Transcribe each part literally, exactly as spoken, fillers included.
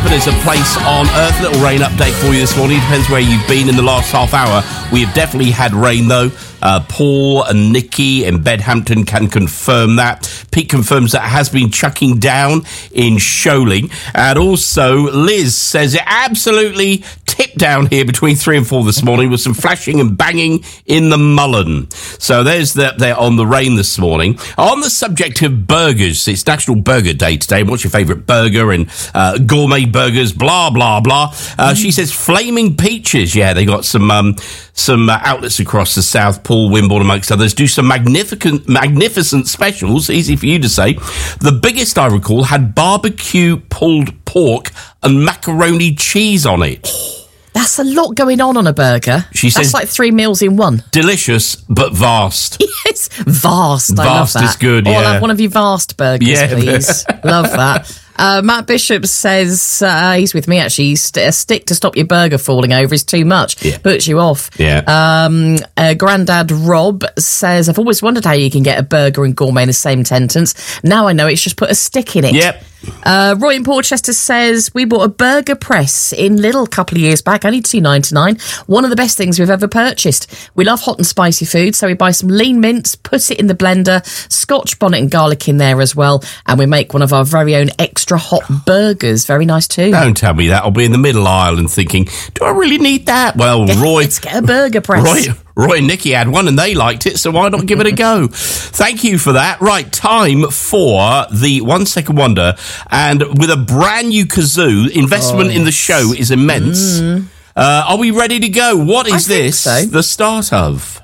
wherever there's a place on Earth. Little rain update for you this morning. Depends where you've been in the last half hour. We have definitely had rain, though. Uh, Paul and Nikki in Bedhampton can confirm that. Pete confirms that it has been chucking down in Shoaling. And also, Liz says it absolutely tipped down here between three and four this morning with some flashing and banging in the Mullen. So there's that there on the rain this morning. On the subject of burgers, it's National Burger Day today. What's your favourite burger? And uh, gourmet burgers, blah, blah, blah. Uh, she says Flaming Peaches. Yeah, they got some um, some uh, outlets across the South, Pool, Wimborne, amongst others, do some magnificent, magnificent specials. Easy for you to say. The biggest I recall had barbecue pulled pork and macaroni cheese on it. That's a lot going on on a burger. She That's says, like three meals in one. Delicious, but vast. Yes, vast. I Vast love that. is good, Oh, yeah. I'll have one of your vast burgers, Yeah. please. Love that. Uh, Matt Bishop says, uh, he's with me actually, st- a stick to stop your burger falling over is too much. Yeah. Puts you off. Yeah. Um, uh, Grandad Rob says, I've always wondered how you can get a burger and gourmet in the same sentence. Now I know it's just put a stick in it. Yep. Uh, Roy in Portchester says, we bought a burger press in Lidl a couple of years back, only two ninety-nine. One of the best things we've ever purchased. We love hot and spicy food, so we buy some lean mince, put it in the blender, scotch bonnet and garlic in there as well, and we make one of our very own extra hot burgers. Very nice too. Don't tell me that. I'll be in the middle aisle and thinking, do I really need that? Well, Roy... Let's get a burger press. Roy, Roy and Nikki had one and they liked it, so why not give it a go? Thank you for that. Right, time for the One Second Wonder. And with a brand new kazoo, investment Oh, in the yes. show is immense. Mm. Uh, are we ready to go? What is I think this so. the start of?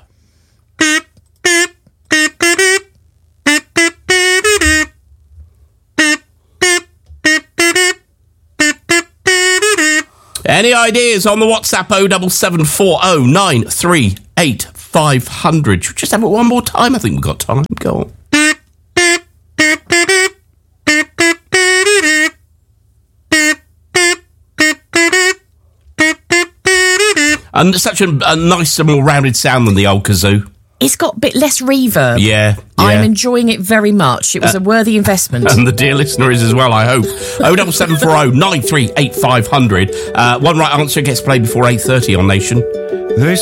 Any ideas on the WhatsApp oh seven seven four oh nine three eight five hundred? Should we just have it one more time? I think we've got time. Go on. And such a, a nice and more rounded sound than the old kazoo. It's got a bit less reverb. Yeah, yeah. I'm enjoying it very much. It was Uh, a worthy investment. And the dear listener is as well, I hope. oh seven seven four oh nine three eight five hundred. Uh, one right answer gets played before eight thirty on Nation. This